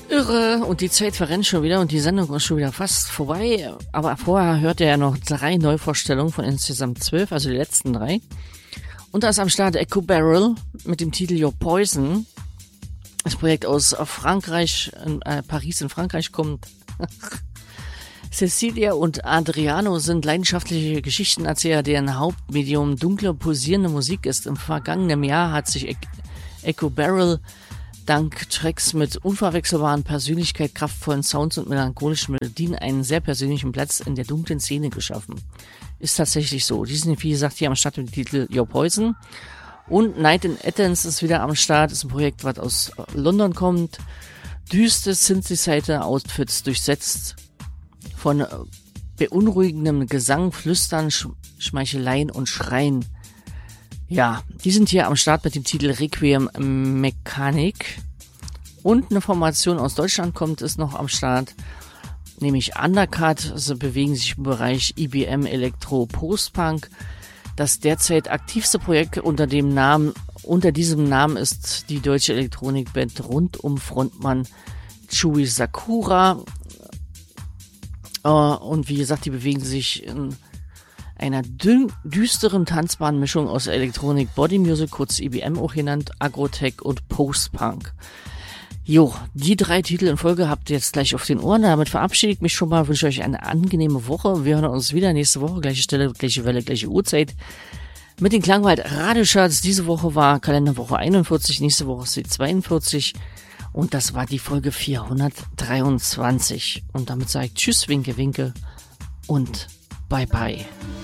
Irre, und die Zeit verrennt schon wieder und die Sendung ist schon wieder fast vorbei. Aber vorher hört ihr ja noch 3 Neuvorstellungen von insgesamt 12, also die letzten 3. Und da ist am Start Echo Barrel mit dem Titel Your Poison. Das Projekt aus Frankreich, Paris in Frankreich kommt. Cecilia und Adriano sind leidenschaftliche Geschichtenerzähler, deren Hauptmedium dunkle, pulsierende Musik ist. Im vergangenen Jahr hat sich Echo Barrel dank Tracks mit unverwechselbaren Persönlichkeit, kraftvollen Sounds und melancholischen Melodien einen sehr persönlichen Platz in der dunklen Szene geschaffen. Ist tatsächlich so. Die sind, wie gesagt, hier am Start mit dem Titel Your Poison. Und Night in Athens ist wieder am Start. Ist ein Projekt, was aus London kommt. Düste Synthesizer-Outfits durchsetzt von beunruhigendem Gesang, Flüstern, Schmeicheleien und Schreien. Ja, die sind hier am Start mit dem Titel Requiem Mechanic. Und eine Formation aus Deutschland kommt, ist noch am Start, nämlich Undercut. Sie bewegen sich im Bereich IBM Elektro Post-Punk. Das derzeit aktivste Projekt unter diesem Namen ist die deutsche Elektronikband rund um Frontmann Chui Sakura. Und wie gesagt, die bewegen sich in einer düsteren tanzbaren Mischung aus Elektronik, Bodymusic, kurz IBM auch genannt, Agrotech und Post-Punk. Jo, die 3 Titel in Folge habt ihr jetzt gleich auf den Ohren. Damit verabschiede ich mich schon mal, wünsche euch eine angenehme Woche. Wir hören uns wieder nächste Woche, gleiche Stelle, gleiche Welle, gleiche Uhrzeit. Mit den Klangwald Radiocharts. Diese Woche war Kalenderwoche 41, nächste Woche ist die 42. Und das war die Folge 423. Und damit sage ich Tschüss, Winke, Winke und Bye, Bye.